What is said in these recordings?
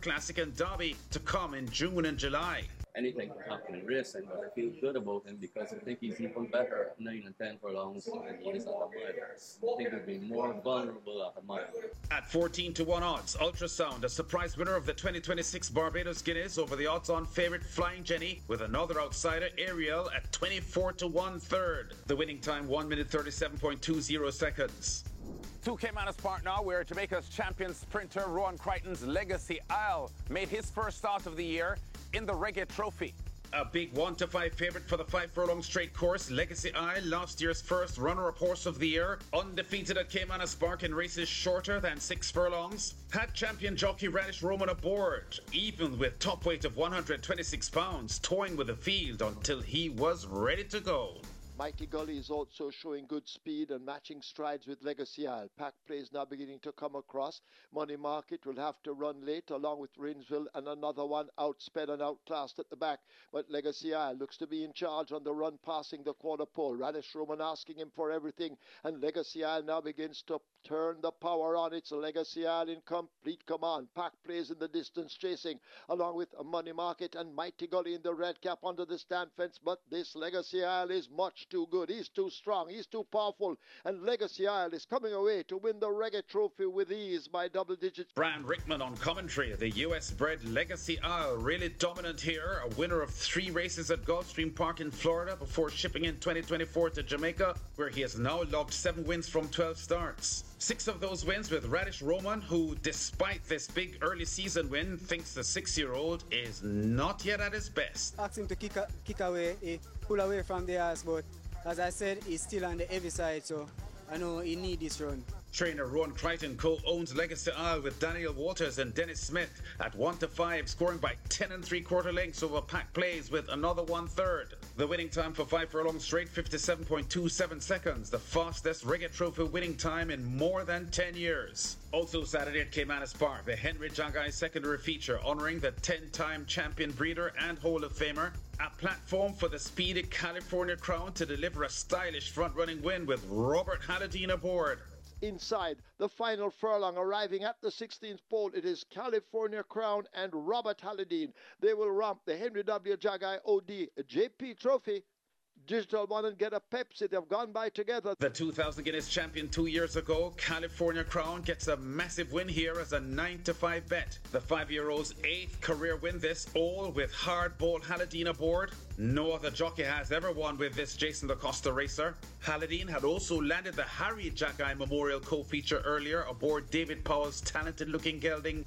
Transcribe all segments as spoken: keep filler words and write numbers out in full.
Classic and Derby to come in June and July. Anything can happen in racing, but I feel good about him because I think he's even better at nine and ten furlongs than he is at the mile. I think he'll be more vulnerable at the mile. At fourteen to one odds, Ultrasound, a surprise winner of the twenty twenty-six Barbados Guineas over the odds-on favourite Flying Jenny, with another outsider, Ariel, at twenty-four to one third. The winning time one minute thirty-seven point two zero seconds. To Caymanas Park now, where Jamaica's champion sprinter Rowan Crichton's Legacy Isle made his first start of the year in the Reggae Trophy. A big one to five favourite for the five furlong straight course, Legacy Isle, last year's first runner-up horse of the year, undefeated at Caymanas Park in races shorter than six furlongs. Had champion jockey Radish Roman aboard, even with top weight of one hundred twenty-six pounds, toying with the field until he was ready to go. Mighty Gully is also showing good speed and matching strides with Legacy Isle. Pack play is now beginning to come across. Money Market will have to run late along with Rinsville, and another one outsped and outclassed at the back. But Legacy Isle looks to be in charge on the run, passing the quarter pole. Radish Roman asking him for everything, and Legacy Isle now begins to turn the power on. It's Legacy Isle in complete command. Pack plays in the distance chasing along with Money Market and Mighty Gully in the red cap under the stand fence. But this Legacy Isle is much too good. He's too strong. He's too powerful. And Legacy Isle is coming away to win the Reggae Trophy with ease by double digits. Brian Rickman on commentary. The U S bred Legacy Isle really dominant here. A winner of three races at Gulfstream Park in Florida before shipping in twenty twenty-four to Jamaica, where he has now logged seven wins from twelve starts. Six of those wins with Radish Roman, who, despite this big early season win, thinks the six-year-old is not yet at his best. Asked him to kick, a, kick away, he pull away from the ass, but as I said, he's still on the heavy side, so I know he needs this run. Trainer Rowan Crichton co-owns Legacy Isle with Daniel Waters and Dennis Smith at one to five, scoring by ten and three quarter lengths over Pack Plays with another one third. The winning time for five furlong straight, fifty-seven point two seven seconds, the fastest Reggae Trophy winning time in more than ten years. Also Saturday at Caymanas Park, the Henry Jagai secondary feature honouring the ten-time champion breeder and Hall of Famer. A platform for the speedy California Crown to deliver a stylish front-running win with Robert Halladine aboard. Inside the final furlong, arriving at the sixteenth pole, it is California Crown and Robert Halladine. They will romp the Henry W. Jagai O D J P Trophy. Digital One and get a Pepsi. They've gone by together. The two thousand Guinness champion two years ago, California Crown, gets a massive win here as a nine to five bet. The five-year-old's eighth career win, this all with hardball Halladine aboard. No other jockey has ever won with this Jason DaCosta racer. Halladine had also landed the Harry Jagai Memorial co-feature earlier aboard David Powell's talented-looking gelding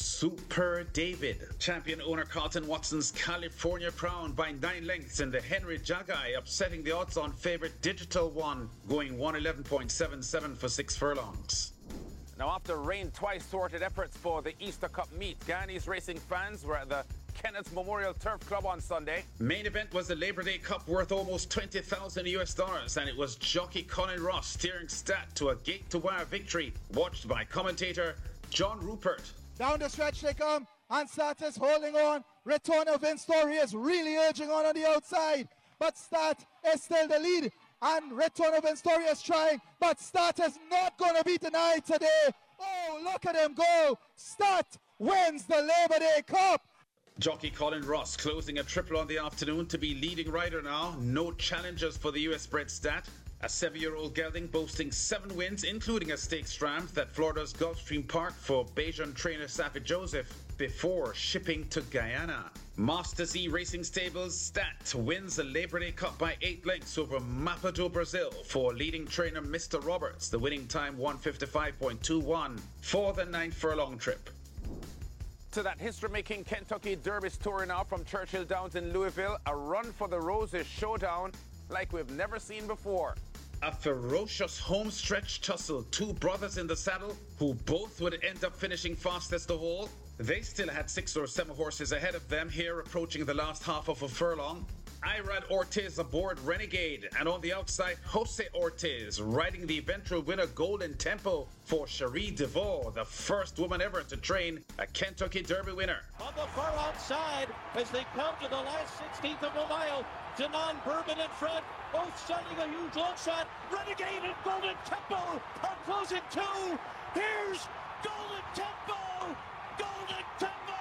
Super David. Champion owner Carlton Watson's California Crown by nine lengths in the Henry Jagai, upsetting the odds-on favourite Digital One, going one eleven point seven seven for six furlongs. Now, after rain twice thwarted efforts for the Easter Cup meet, Guyanese racing fans were at the Kenneth Memorial Turf Club on Sunday. Main event was the Labor Day Cup worth almost twenty thousand U S dollars, and it was jockey Colin Ross steering Stat to a gate-to-wire victory, watched by commentator John Rupert. Down the stretch they come, and Stat is holding on. Return of Vince Story is really urging on on the outside, but Stat is still the lead, and Return of Vince Story is trying, but Stat is not going to be denied today. Oh, look at him go. Stat wins the Labor Day Cup. Jockey Colin Ross closing a triple on the afternoon to be leading rider now. No challengers for the U S bred Stat. A seven-year-old gelding boasting seven wins, including a stakes triumph at Florida's Gulfstream Park for Bajan trainer Safi Joseph before shipping to Guyana. Master Z Racing Stables Stat wins the Labor Day Cup by eight lengths over Mapa do Brazil for leading trainer Mister Roberts. The winning time one fifty-five point two one for the ninth furlong trip. To that history-making Kentucky Derby story now from Churchill Downs in Louisville, a run for the roses showdown like we've never seen before. A ferocious home-stretch tussle, two brothers in the saddle who both would end up finishing fastest of all. They still had six or seven horses ahead of them here approaching the last half of a furlong. Irad Ortiz aboard Renegade, and on the outside, Jose Ortiz riding the eventual winner Golden Tempo for Cherie DeVaux, the first woman ever to train a Kentucky Derby winner. On the far outside, as they come to the last sixteenth of a mile, Danon Bourbon in front, both sending a huge long shot. Renegade and Golden Tempo are closing two. Here's Golden Tempo. Golden Tempo.